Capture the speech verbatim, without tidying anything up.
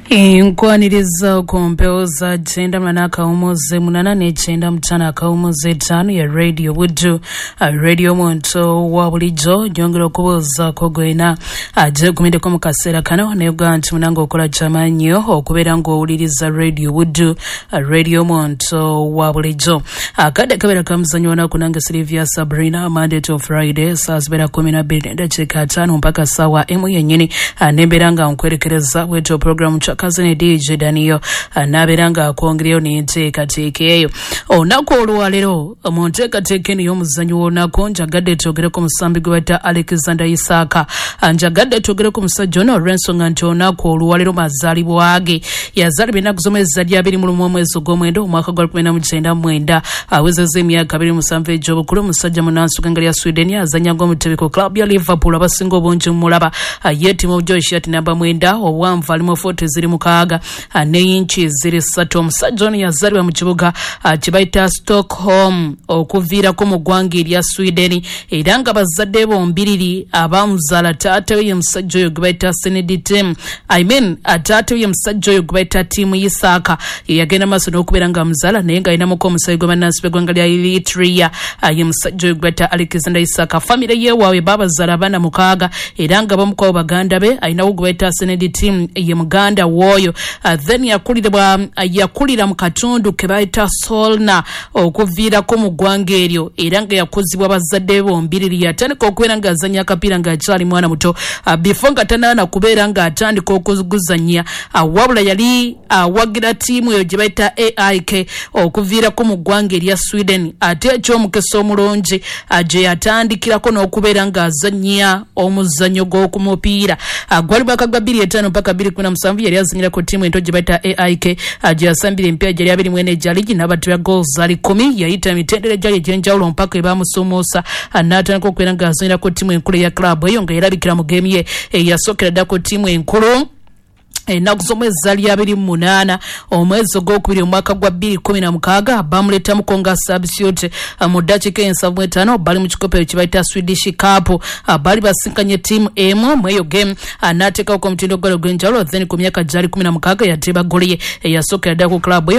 Inkwaniriza kumpeoza chenda manaka umuze munana ne chenda mchana ka umuze tano ya radio wudu radio monto wa bulijo nyongero kuboza kogoina aje kumende ko mukasera kana ne ganti munango okola chamanyo okubera ngo uliriza radio wudu radio monto wa bulijo akade kabera kamzanyo na kunanga Silvia Sabrina Monday to Friday saa zibera kumi na mbili ndacheka tano mpaka sawa emu yenyini anemberanga nkwerekereza weto program chakazane D J Daniel anaberanga akwongereyo n'enteka tekeyo onako olwalero monteka tekeni y'omuzanyo wonako njagadde twogereko musambi gwe bata Alexander Isaka njagadde twogereko musajja ono olw'ensonga nti onako olwalero mazaalibwa age yazaalibwa ennaku z'omwezi lya abiri mu lumu omwezi ogw'omwenda omwaka gwa lukumi na mukyenda mu mwenda awezezza emyaka abiri mu musanvu egy'obukulu musajja munnansuka ngeri ya Sweden azannyanga omutebeko club ya Liverpool abasinga obungi mumulaba ye timu Joshua namba mwenda obwanvu alimu forty ziri mukaaga ne inchi ziri ssatu omusajja ono yazaalibwa mu kibuga kibayita Stockholm okuviirako mu ggwanga erya Sweden era nga bazadde bombiriri abamuzaala taata we ye musajja oyo gwe bayita Seneditem I mean taata we ye musajja oyo gwe bayita Timu Isaka yagenda maaso n'okubeera nga muzaala naye nga ayinamuko omusayi gwe bannansi b'eggwanga lya Eritrea ye musajja oyo gwe bayita Alexander Isaka famire ye waabwe baabazaala abaana mukaaga era nga bamu kwabo baganda be ayinawo gwe bayita Seneditem ye muganda woyo uh, then yakulira uh, yakulira mu katundu ke bayita Solna okuviirako mu ggwanga eryo era nga yakozibwa bazadde bombiriri yatandika okubeera nga azannya akapiira nga akyali mwana muto uh, before nga tanaana kubeera nga atandika okuguzannya uh, wabula yali awagira uh, tiimu eyo gye bayita A I K okuviirako mu ggwanga erya Sweden ate eky'omukisa omulungi uh, gye yatandikirako n'okubeera nga azannya omuzannyo gw'okumupiira uh, gwali mwaka gwa bbiri etaano mpaka bbiri kumi na musanvu yali azannyira ku tiimu ento gye bayita A I K gye yasambira empiira gyali abiri mwene gyali ginabatira goals ali kumi yayita mitendere gyali egy'enjawulo mpaka ebamusomoosa n'atandika okubeera nga azannyira ku tiimu enkulu ya club eyo nga erabikira mu geemu ye eyasookera ddala ku tiimu enkulu ennaku z'omwezi lya abiri mu munaana omwezi ogwokubiri omwaka gwa bbiri kumi na mukaaga bamuletamuko nga substitute mu ddakiika ensavu etaano bali mu kikopo kye bayita Swedish Cup bali basinkanye tiimu emu mu eyo game n'ateekawo ku mutindo gwali ogw'enjawulo then ku myaka gyali kumi na mukaaga yateeba goli ye eyasookera ddala ku club